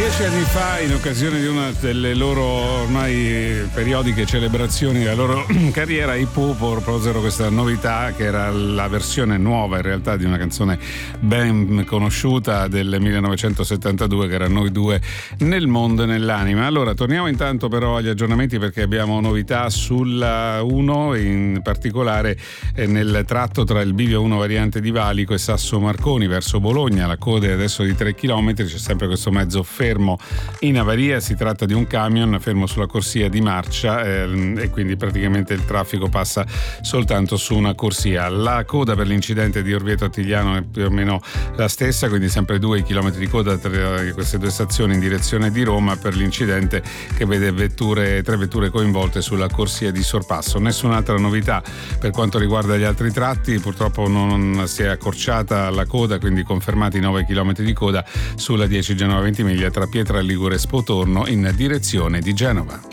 10 anni fa, in occasione di una delle loro ormai periodiche celebrazioni della loro carriera, i Pooh proposero questa novità che era la versione nuova in realtà di una canzone ben conosciuta del 1972 che era Noi due nel mondo e nell'anima. Allora torniamo intanto però agli aggiornamenti, perché abbiamo novità sulla 1, in particolare nel tratto tra il bivio 1 variante di Valico e Sasso Marconi verso Bologna. La coda è adesso di 3 km, c'è sempre questo mezzo fermo in avaria. Si tratta di un camion fermo sulla corsia di marcia e quindi praticamente il traffico passa soltanto su una corsia. La coda per l'incidente di Orvieto Attigliano è più o meno la stessa, quindi sempre 2 km di coda tra queste due stazioni in direzione di Roma per l'incidente che vede 3 vetture coinvolte sulla corsia di sorpasso. Nessun'altra novità per quanto riguarda gli altri tratti, purtroppo non si è accorciata la coda, quindi confermati 9 km di coda sulla 10 Genova Ventimiglia tra Pietra Ligure e Spotorno in direzione di Genova.